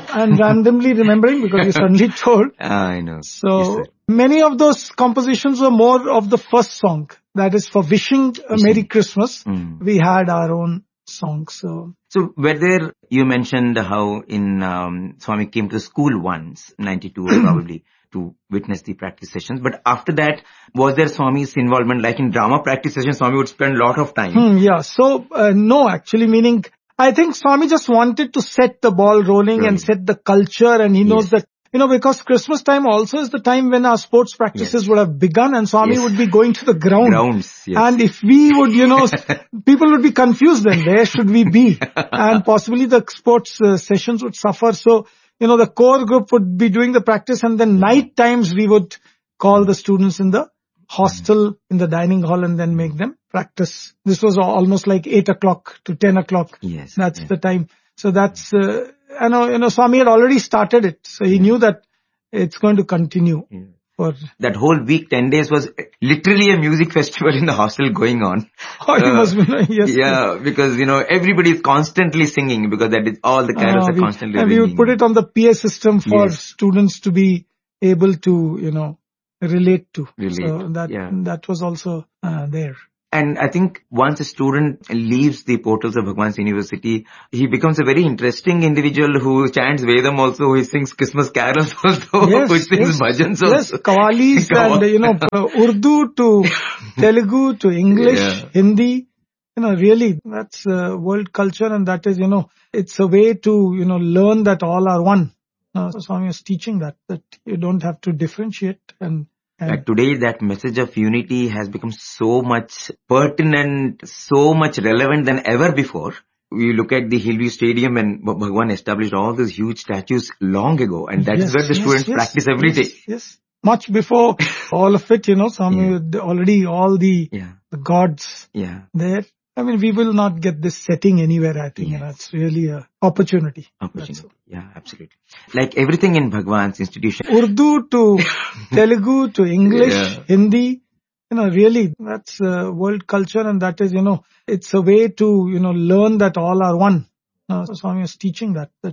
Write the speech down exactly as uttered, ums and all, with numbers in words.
and randomly remembering because you suddenly told. I know. So Yes, many of those compositions were more of the first song. That is for wishing a Merry Christmas. Mm. We had our own songs. So, so were there, you mentioned how in um, Swami came to school once, ninety-two probably, to witness the practice sessions. But after that, was there Swami's involvement? Like in drama practice sessions, Swami would spend a lot of time. Hmm, yeah. So, uh, no, actually, meaning, I think Swami just wanted to set the ball rolling, rolling. and set the culture, and he knows yes. that, you know, because Christmas time also is the time when our sports practices yes. would have begun, and Swami yes. would be going to the ground. Grounds, yes. And if we would, you know, people would be confused then, where should we be? And possibly the sports uh, sessions would suffer. So, you know, the core group would be doing the practice, and then night times we would call the students in the hostel, in the dining hall, and then make them practice. This was almost like eight o'clock to ten o'clock. Yes. That's yes. the time. So that's, uh, I know, you know, Swami had already started it. So he knew that it's going to continue. Yeah. For that whole week, ten days was literally a music festival in the hostel going on. Oh, it uh, must be, yes. Yeah, because, you know, everybody is constantly singing because that is all the carols uh, are we, constantly and ringing. we would put it on the P A system for yes. students to be able to, you know, relate to. Relate. So that, yeah. that was also uh, there. And I think once a student leaves the portals of Bhagwan's University, he becomes a very interesting individual who chants Vedam also, who sings Christmas carols also, yes, who sings yes. bhajans also. Yes, Qawwalis and, you know, Urdu to Telugu to English, yeah. Hindi. You know, really, that's uh, world culture, and that is, you know, it's a way to, you know, learn that all are one. Uh, so Swami is teaching that, that you don't have to differentiate. And Like today, that message of unity has become so much pertinent, so much relevant than ever before. We look at the Hillview Stadium and Bhagwan established all those huge statues long ago, and that's yes, where the yes, students yes, practice every yes, day. Yes, much before all of it, you know, Swami yeah. already all the, yeah. the gods yeah. there. I mean, we will not get this setting anywhere, I think. Yes. You know, it's really a opportunity. Opportunity. Yeah, absolutely. Like everything in Bhagwan's institution. Urdu to Telugu to English, yeah. Hindi. You know, really, that's uh, world culture, and that is, you know, it's a way to, you know, learn that all are one. Uh, so Swami is teaching that, that